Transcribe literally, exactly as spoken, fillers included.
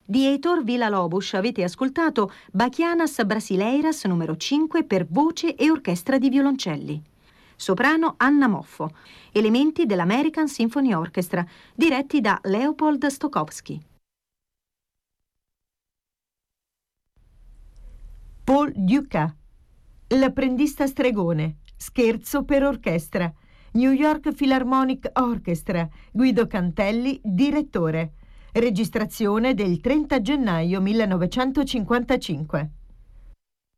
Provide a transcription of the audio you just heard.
Di Heitor Villa-Lobos avete ascoltato Bachianas Brasileiras numero cinque per voce e orchestra di violoncelli. Soprano Anna Moffo. Elementi dell'American Symphony Orchestra, diretti da Leopold Stokowski. Paul Dukas, L'apprendista stregone, scherzo per orchestra, New York Philharmonic Orchestra, Guido Cantelli, direttore. Registrazione del trenta gennaio millenovecentocinquantacinque.